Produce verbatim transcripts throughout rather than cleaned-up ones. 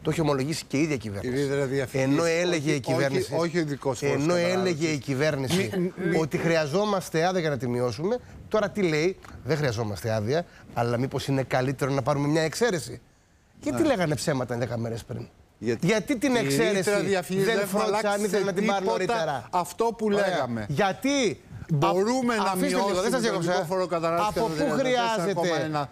Το έχει ομολογήσει και η ίδια κυβέρνηση. Ενώ έλεγε η κυβέρνηση, όχι, όχι ενώ έλεγε η κυβέρνηση μη, μη, ότι χρειαζόμαστε άδεια για να τη μειώσουμε, τώρα τι λέει, δεν χρειαζόμαστε άδεια, αλλά μήπως είναι καλύτερο να πάρουμε μια εξαίρεση. Γιατί ναι. λέγανε ψέματα δέκα μέρες πριν. Γιατί, Γιατί την εξαίρεση δεν φρόντισαν, ήθελαν να την πάρουν νωρίτερα. Αυτό που λέγαμε. Γιατί μπορούμε α, να μειώσουμε τον ελληνικό φοροκατανάλωση από πού χρειάζεται.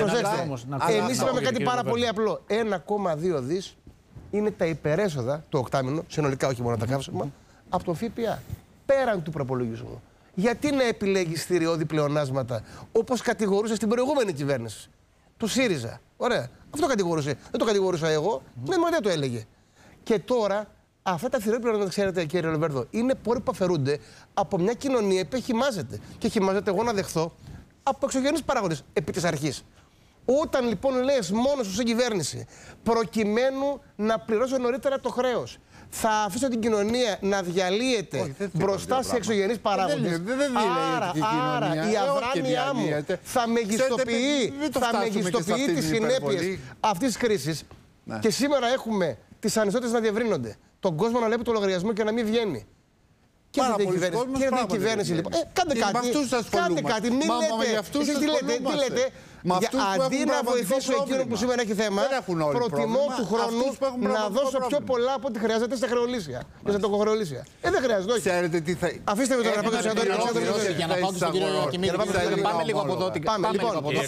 Εμείς είπαμε κάτι πάρα πολύ απλό. ένα κόμμα δύο δις είναι τα υπερέσοδα, το οκτάμηνο, συνολικά όχι μόνο τα καύσιμα, από τον ΦΠΑ. Πέραν του προπολογισμού. Γιατί να επιλέγει θηριώδη πλεονάσματα όπως κατηγορούσε στην προηγούμενη κυβέρνηση του ΣΥΡΙΖΑ. Ωραία. Αυτό κατηγορούσε. Δεν το κατηγορούσα εγώ. Mm-hmm. Ναι, δεν το έλεγε. Και τώρα αυτά τα θηριώδη πλεονάσματα, ξέρετε, κύριε Λοβέρδο, είναι πόροι που αφαιρούνται από μια κοινωνία που χυμάζεται. Και χυμάζεται, εγώ να δεχθώ, από εξωγενείς παράγοντες επί της αρχής. Όταν λοιπόν λες μόνος σου στην κυβέρνηση, προκειμένου να πληρώσω νωρίτερα το χρέος, θα αφήσω την κοινωνία να διαλύεται όχι, μπροστά σε εξωγενείς παράγοντες. Δεν, δεν, δεν άρα, άρα η αδράνειά μου θα μεγιστοποιεί, θα μεγιστοποιεί τις συνέπειες αυτής της κρίσης. Ναι. Και σήμερα έχουμε τις ανισότητες να διευρύνονται. Τον κόσμο να βλέπει το λογαριασμό και να μην βγαίνει. Και δεν κυβέρνηση. Και δεν κυβέρνηση λοιπόν. Ε, κάντε κάτι. Κάντε κάτι. Μην λέτε. Εσείς τι λέτε. Τι λέτε. Αντί να βοηθήσω εκείνο που σήμερα έχει θέμα, προτιμώ του χρόνου να δώσω πιο πολλά από ό,τι χρειάζεται στα χρεολύσια. Και στα τοκοχρεολύσια. Ε, δεν χρειάζεται. Ξέρετε τι θα. Αφήστε με τώρα να πάω στον Αντώνη. Για να πάω στον κύριο Ιωακημίδη. Πάμε λίγο από εδώ. Πάμε λίγο από εδώ.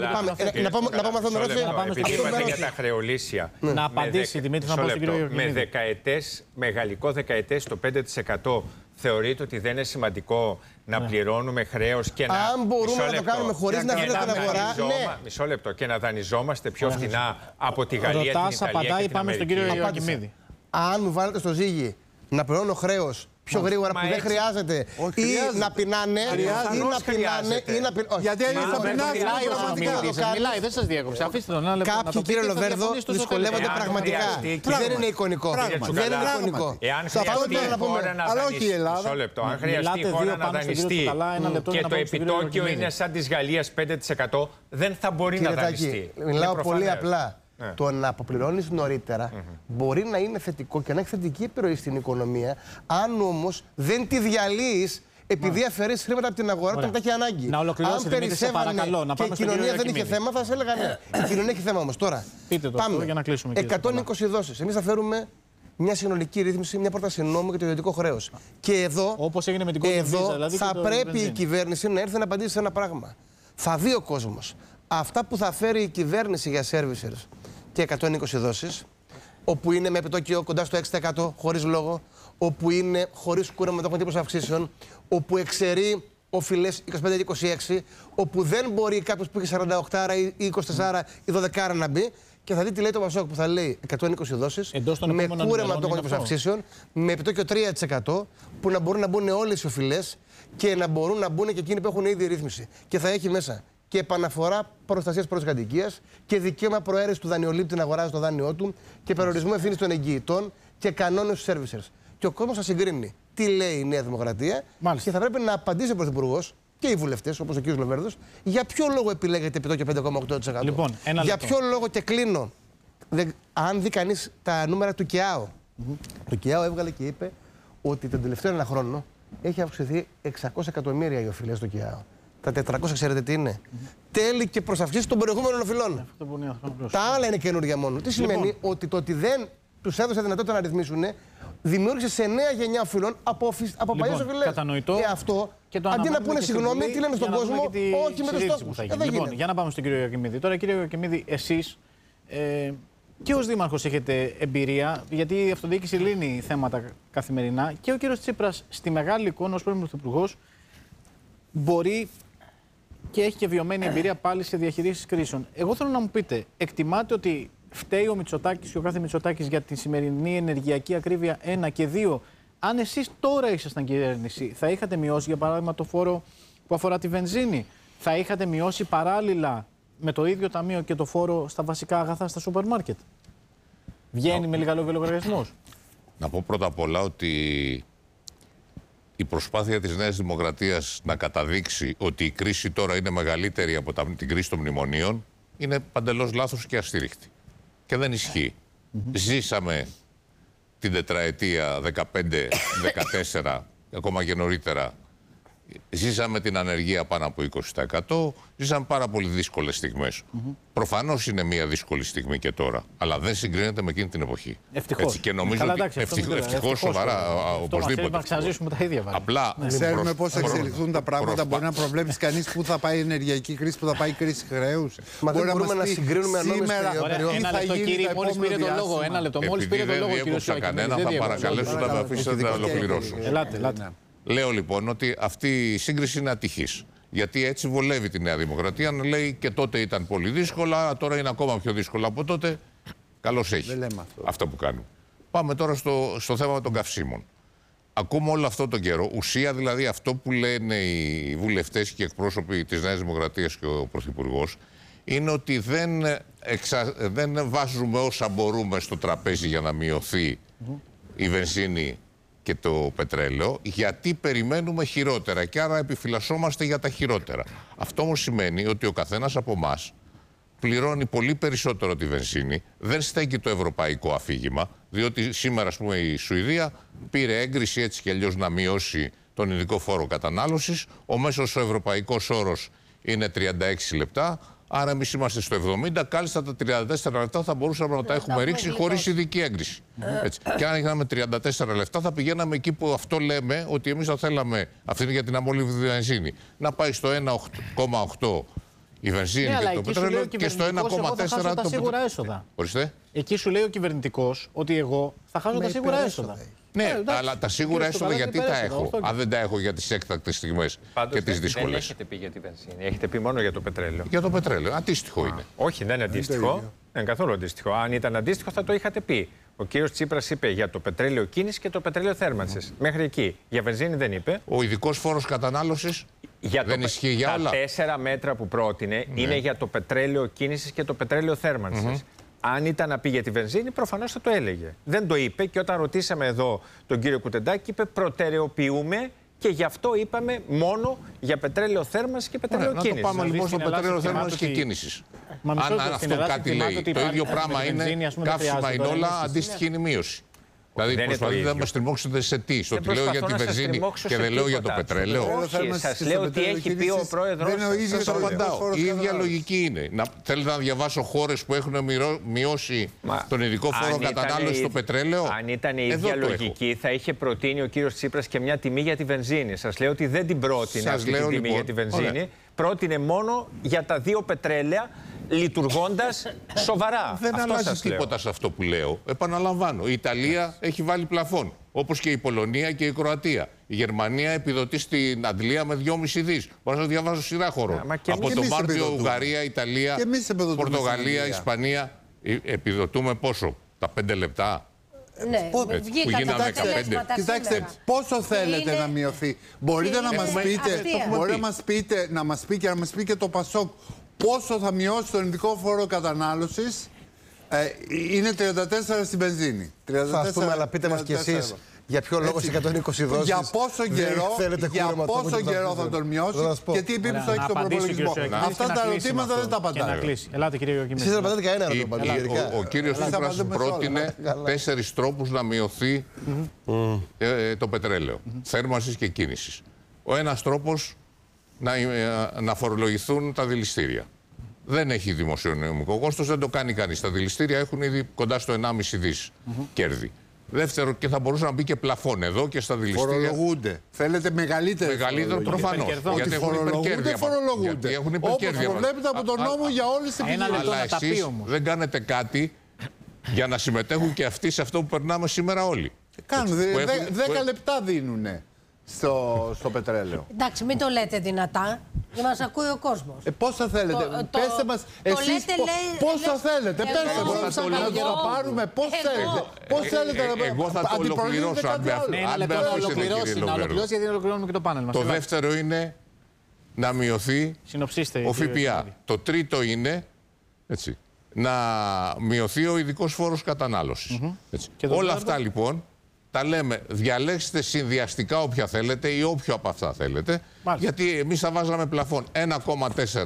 Να πάμε αυτό το ερώτημα. Επειδή είπατε για τα χρεολύσια. Να απαντήσει Δημήτρη, να πάω στον κύριο Ιωακημίδη. Με δεκαετές, μεγαλικό δεκαετές, το πέντε τοις εκατό θεωρείτε ότι δεν είναι σημαντικό να ναι. πληρώνουμε χρέος και να. Αν μπορούμε να το κάνουμε χωρίς να φύγουμε την αγορά. Ναι. Μισό λεπτό. Και να δανειζόμαστε πιο φθηνά από τη Γαλλία, την Ιταλία απαντάει, και την πάμε Αμερική. Στον κύριο Ιωακημίδη. Αν μου βάλετε στο ζύγι να πληρώνω χρέος πιο γρήγορα που δεν χρειάζεται ή να πεινάνε ή να πεινάνε ή να πεινάνε. Γιατί αλλιώς θα πεινάει πραγματικά. Μιλάει, δεν σας διέκοψε. Αφήστε τον ένα λεπτό. Κάποιοι, κύριε Λοβέρδο, δυσκολεύονται πραγματικά. Δεν είναι εικονικό. Δεν είναι εικονικό. Εάν χρειαστεί η χώρα να δανειστεί, αν χρειαστεί η χώρα να δανειστεί και το επιτόκιο είναι σαν της Γαλλίας πέντε τοις εκατό, δεν θα μπορεί να δανειστεί. Μιλάω πολύ απλά. Ναι. Το να αποπληρώνεις νωρίτερα mm-hmm. μπορεί να είναι θετικό και να έχει θετική επιρροή στην οικονομία, αν όμως δεν τη διαλύεις επειδή mm. αφαιρείς χρήματα από την αγορά όταν τα έχει ανάγκη. Να ολοκληρώσετε, αν περισσεύανε και η κοινωνία δεν είχε θέμα, θα σε έλεγα ναι. Η κοινωνία έχει θέμα όμως. Τώρα, πείτε το πάμε. Για να κλείσουμε. εκατόν είκοσι δόσεις. Εμείς θα φέρουμε μια συνολική ρύθμιση, μια πρόταση νόμου για το ιδιωτικό χρέος. Και εδώ, όπως έγινε με την εδώ δηλαδή θα πρέπει η κυβέρνηση να έρθει να απαντήσει σε ένα πράγμα. Θα δει ο κόσμος αυτά που θα φέρει η κυβέρνηση για servicers και εκατόν είκοσι δόσεις, όπου είναι με επιτόκιο κοντά στο έξι τοις εκατό χωρίς λόγο, όπου είναι χωρίς κούρεμα μεταξύ τύπους αυξήσεων, όπου εξαιρεί οφειλές είκοσι πέντε και είκοσι έξι, όπου δεν μπορεί κάποιος που έχει σαράντα οκτώ ή είκοσι τέσσερα ή δώδεκα να μπει. Και θα δει τι λέει το Πασόκ που θα λέει εκατόν είκοσι δόσεις με κούρεμα μεταξύ τύπους αυξήσεων, με επιτόκιο τρία τοις εκατό, που να μπορούν να μπουν όλες οι οφειλές και να μπορούν να μπουν και εκείνοι που έχουν ήδη ρύθμιση. Και θα έχει μέσα και επαναφορά προστασίας πρώτης κατοικίας και δικαίωμα προαίρεσης του δανειολήπτη να αγοράζει το δάνειό του και περιορισμό ευθύνης των εγγυητών και κανόνες στους servicers. Και ο κόσμος θα συγκρίνει τι λέει η Νέα Δημοκρατία. Μάλιστα. Και θα πρέπει να απαντήσει ο Πρωθυπουργός και οι βουλευτές, όπως ο κ. Λοβέρδος, για ποιο λόγο επιλέγεται επιτόκιο πέντε κόμμα οκτώ τοις εκατό. Λοιπόν, ένα για λεπτό. ποιο λόγο, και κλείνω. Δε, αν δει κανείς τα νούμερα του ΚΕΑΟ, mm-hmm. το ΚΕΑΟ έβγαλε και είπε ότι τον τελευταίο ένα χρόνο έχει αυξηθεί εξακόσια εκατομμύρια οι οφειλές του ΚΕΑΟ. Τα τετρακόσια ξέρετε τι είναι. Mm-hmm. Τέλη και προσαυξήσεις των προηγούμενων οφειλών. Mm-hmm. Τα άλλα είναι καινούργια μόνο. Τι σημαίνει? Λοιπόν, ότι το ότι δεν τους έδωσε δυνατότητα να ρυθμίσουν δημιούργησε σε νέα γενιά οφειλών από, από λοιπόν, παλιές οφειλές. Κατανοητό. Και αυτό, και το αντί να πούνε συγγνώμη, τι λένε στον κόσμο, όχι με τους στόχους. Ε, λοιπόν, για να πάμε στον κύριο Ιωακημίδη. Τώρα, κύριε Ιωακημίδη, εσείς ε, και ως δήμαρχος έχετε εμπειρία, γιατί η αυτοδιοίκηση λύνει θέματα καθημερινά, και ο κύριος Τσίπρας στη μεγάλη εικόνα ως πρώην πρωθυπουργός μπορεί και έχει και βιωμένη εμπειρία πάλι σε διαχειρίσεις κρίσεων. Εγώ θέλω να μου πείτε, εκτιμάτε ότι φταίει ο Μητσοτάκης και ο κάθε Μητσοτάκης για τη σημερινή ενεργειακή ακρίβεια, ένα, και δύο, αν εσείς τώρα ήσασταν κυβέρνηση, θα είχατε μειώσει για παράδειγμα το φόρο που αφορά τη βενζίνη, θα είχατε μειώσει παράλληλα με το ίδιο ταμείο και το φόρο στα βασικά αγαθά στα σούπερ μάρκετ? Βγαίνει με λίγα λόγια λογαριασμός. Να πω πρώτα απ' όλα ότι η προσπάθεια της Νέας Δημοκρατίας να καταδείξει ότι η κρίση τώρα είναι μεγαλύτερη από την κρίση των μνημονίων είναι παντελώς λάθος και αστήριχτη. Και δεν ισχύει. Mm-hmm. Ζήσαμε την τετραετία δεκαπέντε δεκατέσσερα, ακόμα και νωρίτερα. Ζήσαμε την ανεργία πάνω από είκοσι τοις εκατό. Ζήσαμε πάρα πολύ δύσκολες στιγμές. Mm-hmm. Προφανώς είναι μια δύσκολη στιγμή και τώρα. Αλλά δεν συγκρίνεται με εκείνη την εποχή. Ευτυχώς. Και νομίζω Καλά, ότι εντάξει, ευτυχώς, ευτυχώς σοβαρά, οπωσδήποτε. Να ξαναζήσουμε τα ίδια. Απλά ναι. Ξέρουμε πώς θα εξελιχθούν τα πράγματα. Προσπα... Μπορεί να προβλέψει κανείς πού θα πάει η ενεργειακή κρίση, πού θα πάει η κρίση χρέους. Μα δεν μπορούμε να συγκρίνουμε ανάμεσα ένα λεπτό, κύριε, μόλις πήρε το λόγο. Ένα λεπτό, μόλις πήρε το λόγο, κύριε Σάκη. Κανένα, θα παρακαλέσω να με αφήσετε να ολοκληρώσω. Ελάτε, ελάτε. Λέω λοιπόν ότι αυτή η σύγκριση είναι ατυχής. Γιατί έτσι βολεύει τη Νέα Δημοκρατία να λέει και τότε ήταν πολύ δύσκολα, τώρα είναι ακόμα πιο δύσκολα από τότε. Καλώς έχει. Δεν λέμε αυτό. Αυτό που κάνουμε. Πάμε τώρα στο, στο θέμα των καυσίμων. Ακούμε όλο αυτό τον καιρό. Ουσία δηλαδή αυτό που λένε οι βουλευτές και οι εκπρόσωποι της Νέας Δημοκρατίας και ο Πρωθυπουργός είναι ότι δεν, εξα... δεν βάζουμε όσα μπορούμε στο τραπέζι για να μειωθεί mm-hmm. η βενζίνη και το πετρέλαιο, γιατί περιμένουμε χειρότερα και άρα επιφυλασσόμαστε για τα χειρότερα. Αυτό όμως σημαίνει ότι ο καθένας από εμάς πληρώνει πολύ περισσότερο τη βενζίνη, δεν στέκει το ευρωπαϊκό αφήγημα, διότι σήμερα, ας πούμε, η Σουηδία πήρε έγκριση έτσι και αλλιώς να μειώσει τον ειδικό φόρο κατανάλωσης. Ο μέσος ο ευρωπαϊκός όρος είναι τριάντα έξι λεπτά. Άρα, εμείς είμαστε στο εβδομήντα, κάλλιστα τα τριάντα τέσσερα λεπτά θα μπορούσαμε να τα έχουμε ρίξει χωρίς ειδική έγκριση. Έτσι. Και αν είχαμε τριάντα τέσσερα λεπτά, θα πηγαίναμε εκεί που αυτό λέμε ότι εμείς θα θέλαμε, αυτή είναι για την αμόλυβδη βενζίνη, να πάει στο ένα κόμμα οκτώ η βενζίνη ναι, και το πετρέλαιο και στο ένα κόμμα τέσσερα το σίγουρα έσοδα. Ορίστε. Εκεί σου λέει ο κυβερνητικός ότι εγώ θα χάσω τα σίγουρα έσοδα. Ναι, ε, αλλά τα σίγουρα έσοδα γιατί τα έχω, αν δεν τα έχω για τις έκτακτες στιγμές και τις δύσκολες. Δεν έχετε πει για τη βενζίνη, έχετε πει μόνο για το πετρέλαιο. Για το πετρέλαιο, αντίστοιχο Α, είναι. Όχι, δεν είναι αντίστοιχο. Δεν είναι καθόλου αντίστοιχο. Αν ήταν αντίστοιχο θα το είχατε πει. Ο κύριος Τσίπρας είπε για το πετρέλαιο κίνηση και το πετρέλαιο θέρμανσης. Mm. Μέχρι εκεί. Για βενζίνη δεν είπε. Ο ειδικός φόρος κατανάλωσης για δεν το, ισχύει για τα όλα. Τα τέσσερα μέτρα που πρότεινε ναι. είναι για το πετρέλαιο κίνησης και το πετρέλαιο θέρμανσης. Mm-hmm. Αν ήταν να πει για τη βενζίνη, προφανώς θα το έλεγε. Δεν το είπε και όταν ρωτήσαμε εδώ τον κύριο Κουτεντάκη, είπε προτεραιοποιούμε και γι' αυτό είπαμε μόνο για πετρέλαιο θέρμανσης και πετρέλαιο κίνησης. Να το πάμε λοιπόν στο πετρέλαιο θέρμανσης και κίνησης. Αν αυτό κάτι λέει, το ίδιο πράγμα είναι, καύσιμα είναι όλα, αντίστοιχη είναι η μείωση. Δηλαδή, προσπαθείτε να μας τριμώξετε σε τι, στο ότι λέω για τη βενζίνη και δεν λέω για το πετρέλαιο. Όχι, σας λέω ότι έχει πει ο πρόεδρος. Σας απαντάω. Η ίδια λογική είναι. Θέλετε να διαβάσω χώρες που έχουν μειώσει τον ειδικό φόρο κατανάλωση στο πετρέλαιο. Αν ήταν η ίδια λογική, θα είχε προτείνει ο κύριος Τσίπρας και μια τιμή για τη βενζίνη. Σας λέω ότι δεν την πρότεινε αυτή τη τιμή για τη βενζίνη. Πρότεινε μόνο για τα δύο πετρέλαια, λειτουργώντας σοβαρά. Δεν αυτό αλλάζει τίποτα σε αυτό που λέω. Επαναλαμβάνω. Η Ιταλία έχει βάλει πλαφόν. Όπως και η Πολωνία και η Κροατία. Η Γερμανία επιδοτεί στην Αντλία με δυόμισι δισεκατομμύρια. Μπορώ να σας διαβάσω σειρά χωρών. Από τον Μάρτιο, Ουγγαρία, Ιταλία, Πορτογαλία, Ισπανία. Επιδοτούμε πόσο, τα πέντε λεπτά. Ναι, που γίνανε δεκαπέντε. Κοιτάξτε, πόσο θέλετε είναι... να μειωθεί. Μπορείτε να μας πείτε, μπορεί να μας πείτε, να μας πει και να μας πει και το Πασόκ, πόσο θα μειώσει τον ειδικό φόρο κατανάλωσης. Ε, είναι τριάντα τέσσερα στην βενζίνη. Θα ας πούμε, αλλά πείτε μας κι εσείς για ποιο λόγο σε εκατόν είκοσι δόσεις. Για πόσο καιρό, για πόσο καιρό θα τον μειώσει και τι επίπτωση θα έχει στον προπολογισμό. Αυτά τα ερωτήματα δεν τα απαντάνε. Ελάτε, κύριε Ιωκημή. Εσείς δεν απαντάτε κανένα ερώτημα. Ο κύριος Τσίπρας πρότεινε τέσσερις τρόπους να μειωθεί το πετρέλαιο. Θέρμανσης και κίνησης. Ο ένας τρόπος να φορολογηθούν τα δηληστήρια. Δεν έχει δημοσιονομικό κόστος, δεν το κάνει κανείς. Τα δηληστήρια έχουν ήδη κοντά στο ενάμιση δις κέρδη. Δεύτερο, και θα μπορούσε να μπει και πλαφόν εδώ και στα δηληστήρια. Φορολογούνται. Θέλετε μεγαλύτερο. Μεγαλύτερο προφανώς. Γιατί έχουν υπερκέρδια. Φορολογούνται. Έχουν υπερκέρδια. Όπως προβλέπετε από τον νόμο για όλες τις επιχειρήσεις. Αλλά εσείς δεν κάνετε κάτι για να συμμετέχουν και αυτοί σε αυτό που περνάμε σήμερα όλοι. Κάνουν. Δέκα λεπτά δίνουνε. Στο, στο πετρέλαιο. Εντάξει, μην το λέτε δυνατά, για να μας ακούει ο κόσμος. Ε, πώς θα θέλετε, το, πέστε μας, το εσείς λέτε, πο, λέει, πώς θα λέει, θέλετε, εγώ, πέστε εγώ, μας, να το, το πάρουμε, πώς εγώ. θέλετε, πώς ε, θέλετε ε, να ε, Εγώ θα το ολοκληρώσω, αν με αφήσετε, να ολοκληρώσει, γιατί ολοκληρώνουμε και το πάνελ μας. Το δεύτερο είναι να μειωθεί ο ΦΠΑ. Το τρίτο είναι, έτσι, να μειωθεί ο ειδικός φόρος κατανάλωσης. Όλα αυτά λοιπόν τα λέμε, διαλέξτε συνδυαστικά όποια θέλετε ή όποιο από αυτά θέλετε. Μάλιστα. Γιατί εμείς θα βάζαμε πλαφόν ένα κόμμα τέσσερα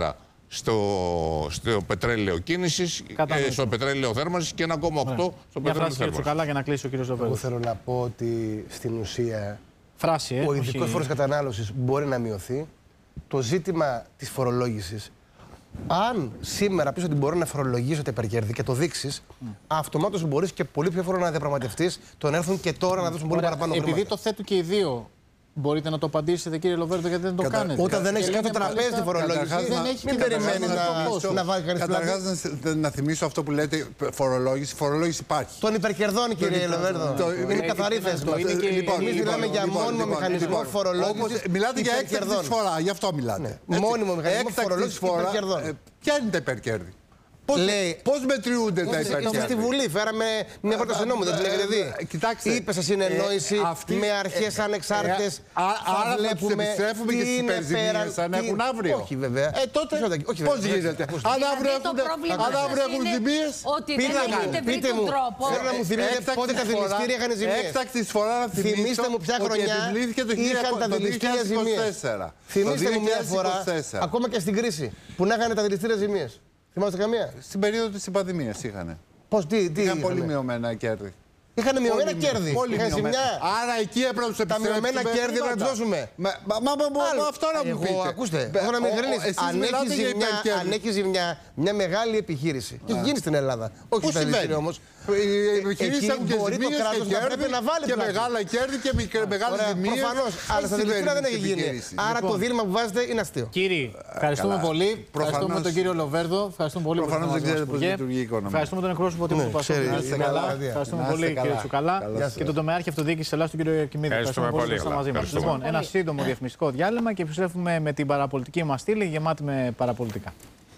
στο, στο πετρέλαιο κίνησης, ε, στο πετρέλαιο θέρμανσης και ένα κόμμα οκτώ στο πετρέλαιο θέρμανσης. Καλά για να κλείσει ο κύριος Λοβέρδο. Εγώ θέλω να πω ότι στην ουσία Φράση, ε, ο ειδικός όχι... φόρος κατανάλωσης μπορεί να μειωθεί. Το ζήτημα της φορολόγησης, αν σήμερα πεις ότι μπορεί να φορολογήσω τα υπερκέρδη και το δείξεις, mm. αυτομάτως μπορείς και πολύ πιο εύκολα να διαπραγματευτείς το να έρθουν και τώρα να δώσουν πολύ παραπάνω χρήματα. Επειδή το θέτουν και οι δύο, μπορείτε να το απαντήσετε, κύριε Λοβέρδο, γιατί δεν το Κατα... κάνετε. Όταν δεν έχει κάποιο τραπέζι τη φορολόγηση, μην περιμένει να, να βάλει κανείς πλάτη. Καταρχάς να, να θυμίσω αυτό που λέτε, φορολόγηση. Φορολόγηση υπάρχει. Των υπερκερδών, κύριε Λοβέρδο. Είναι καθαρή θέση μας. Εμείς μιλάμε για μόνιμο μηχανισμό φορολόγησης. Μιλάτε για έκτακτη εισφορά, γι' αυτό μιλάτε. Μόνιμο μηχανισμό φορολόγησης υπερκερδών. Ποια είναι τα υπερκέρδη? Πώς μετριούνται τα υπερκέρδη? Είμαστε στη Βουλή, φέραμε μια πρόταση νόμου, δεν την έχετε δει? Κοιτάξτε. Είπε σε συνεννόηση με αρχές ανεξάρτητες. Άρα θα τους επιστρέφουμε και τις υπερζημίες αν έχουν αύριο. Όχι βέβαια. Ε, τότε πώς γίνεται? Αν αύριο έχουν ζημίες. Ότι δεν έχετε βρει τον τρόπο. Θέλω να μου θυμίσετε πότε τα δηληστήρια είχαν ζημίες. Έκτακτη εισφορά να θυμίσω ότι επιβλήθηκε το δύο χιλιάδες είκοσι τέσσερα. Θυμήστε μου μια φορά, ακόμα και στην κρίση, που να είχαν τα δηληστήρια ζημίες. Θυμάστε καμία? Στην περίοδο της πανδημίας είχανε. Πώς, τι, τι είχαν πολύ μειωμένα κέρδη. Είχαν μειωμένα κέρδη. Πολύ είχαν ζημιά. Άρα εκεί έπρεπε να τους τα μειωμένα κέρδη να τους δώσουμε. Μα, μα, μα, μα αυτό να μου πείτε. Εγώ, ακούστε, έχω να με ειλικρινείς. Αν έχει ζημιά, αν έχει ζημιά μια μεγάλη επιχείρηση. Και έχει γίνει στην Ελλάδα. Όχι στα δηληστήρια όμως. Οι επιχειρήσεις έχουν και μπορεί το κράτος να πρέπει να βάλει και μεγάλα κέρδη και μεγάλες ζημίες. Προφανώς, αλλά στα δηληστήρια δεν έχει γίνει. Άρα το δίλημμα που βάζετε είναι αστείο. Κύριοι, ευχαριστούμε πολύ. Ευχαριστούμε τον κύριο Λοβέρδο. Ευχαριστούμε πολύ. Προφανώς δεν ξέρετε πώς λειτουργεί η οικονομία. Ευχαριστούμε τον εκπρόσωπο του Πασόκ. Ευχαριστούμε πολύ, κύριε Τσουκαλά. Και τον τομεάρχη αυτοδιοίκησης Ελλάδας, τον κύριο Κιμίδη. Ευχαριστούμε πολύ. Μαζί μας. Λοιπόν, ένα σύντομο διαφημιστικό διάλειμμα και επιστρέφουμε με την παραπολιτική μας στήλη γεμάτη με παραπολιτικά.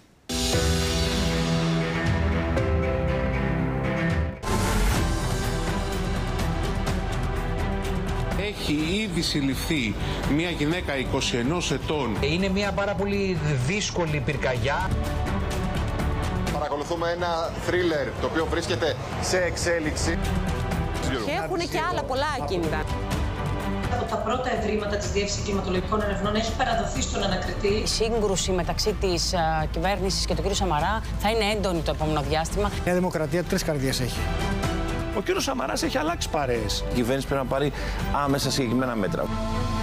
Έχει ήδη συλληφθεί μια γυναίκα είκοσι ενός ετών. Είναι μια πάρα πολύ δύσκολη πυρκαγιά. Παρακολουθούμε ένα θρίλερ το οποίο βρίσκεται σε εξέλιξη. Και έχουν και άλλα πολλά ακίνητα. Από τα πρώτα ευρήματα της Διεύθυνσης Κλιματολογικών Ερευνών έχει παραδοθεί στον ανακριτή. Η σύγκρουση μεταξύ της uh, κυβέρνησης και του κ. Σαμαρά θα είναι έντονη το επόμενο διάστημα. Η Δημοκρατία τρεις καρδιές έχει. Ο κ. Σαμαράς έχει αλλάξει παρέες. Η κυβέρνηση πρέπει να πάρει άμεσα συγκεκριμένα μέτρα.